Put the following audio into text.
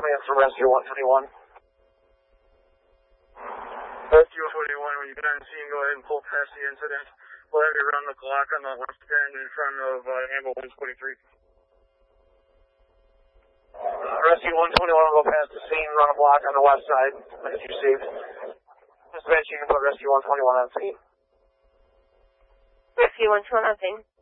coming in from Rescue 121. Rescue 121, when you get on scene, go ahead and pull past the incident. We'll have you run the clock on the left end in front of ambulance 123. Rescue 121 will go past the scene, run a block on the west side, as you received. Dispatch, you can put Rescue 121 on scene. Rescue 121 on scene.